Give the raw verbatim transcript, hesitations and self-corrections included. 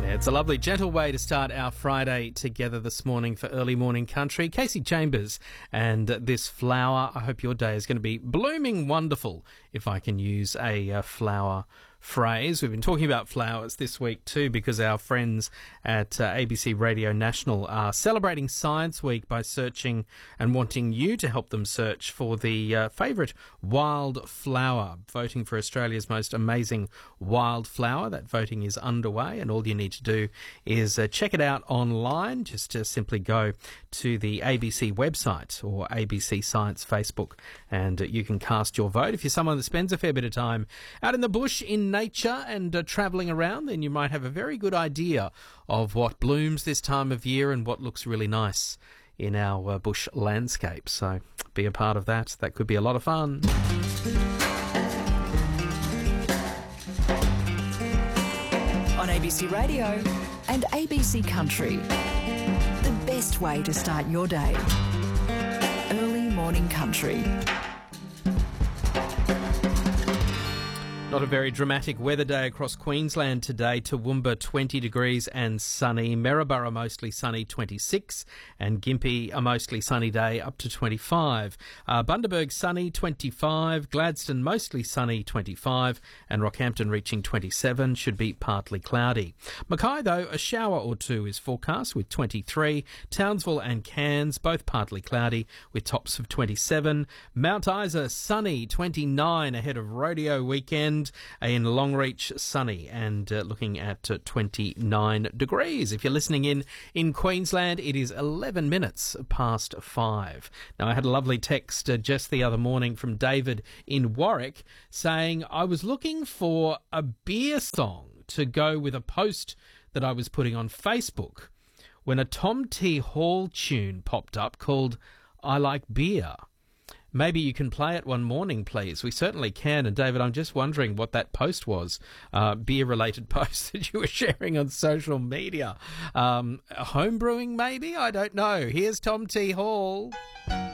It's a lovely, gentle way to start our Friday together this morning for Early Morning Country. Casey Chambers and This Flower. I hope your day is going to be blooming wonderful, if I can use a uh, flower phrase. We've been talking about flowers this week too, because our friends at uh, A B C Radio National are celebrating Science Week by searching and wanting you to help them search for the uh, favourite wildflower, voting for Australia's most amazing wildflower. That voting is underway, and all you need to do is uh, check it out online. Just to simply go to the A B C website or A B C Science Facebook, and uh, you can cast your vote. If you're someone that spends a fair bit of time out in the bush in nature and uh, travelling around, then you might have a very good idea of what blooms this time of year and what looks really nice in our uh, bush landscape. So be a part of that. That could be a lot of fun. On A B C Radio and A B C Country, the best way to start your day. Early Morning Country. Not a very dramatic weather day across Queensland today. Toowoomba twenty degrees and sunny. Maryborough mostly sunny, twenty-six. And Gympie a mostly sunny day, up to twenty-five. Uh, Bundaberg sunny, twenty-five. Gladstone mostly sunny, twenty-five. And Rockhampton reaching twenty-seven. Should be partly cloudy. Mackay, though, a shower or two is forecast with twenty-three. Townsville and Cairns both partly cloudy with tops of twenty-seven. Mount Isa sunny, twenty-nine ahead of rodeo weekend. In Longreach, sunny and uh, looking at uh, twenty-nine degrees. If you're listening in in Queensland, it is eleven minutes past five. Now, I had a lovely text uh, just the other morning from David in Warwick saying, I was looking for a beer song to go with a post that I was putting on Facebook when a Tom T. Hall tune popped up called I Like Beer. Maybe you can play it one morning, please. We certainly can. And David, I'm just wondering what that post was, uh, beer-related post that you were sharing on social media. Um, home brewing, maybe? I don't know. Here's Tom T. Hall.